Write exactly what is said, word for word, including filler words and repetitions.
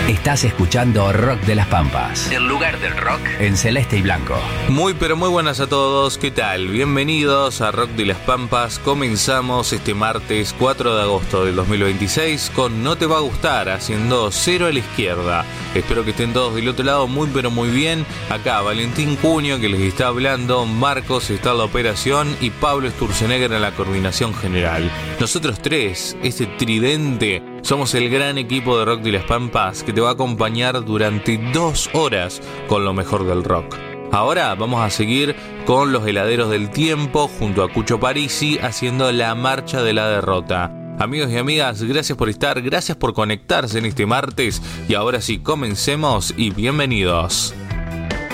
Estás escuchando Rock de las Pampas, el lugar del rock en celeste y blanco. Muy pero muy buenas a todos, ¿qué tal? Bienvenidos a Rock de las Pampas. Comenzamos este martes cuatro de agosto del dos mil veintiséis con No Te Va a Gustar, haciendo cero a la izquierda. Espero que estén todos del otro lado muy pero muy bien. Acá Valentín Cuño que les está hablando, Marcos está en la operación y Pablo Sturzenegger en la coordinación general. Nosotros tres, este tridente, somos el gran equipo de Rock de las Pampas que te va a acompañar durante dos horas con lo mejor del rock. Ahora vamos a seguir con los heladeros del tiempo junto a Cucho Parisi haciendo la marcha de la derrota. Amigos y amigas, gracias por estar, gracias por conectarse en este martes y ahora sí, comencemos y bienvenidos.